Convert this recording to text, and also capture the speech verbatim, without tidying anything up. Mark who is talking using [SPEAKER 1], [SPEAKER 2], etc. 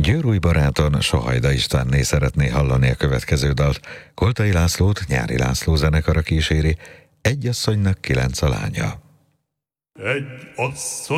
[SPEAKER 1] Győrúj baráton Sohajda Istvánné szeretné hallani a következő dalt. Koltai Lászlót Nyári László zenekara kíséri, Egy asszonynak kilenc a lánya.
[SPEAKER 2] Egy asszony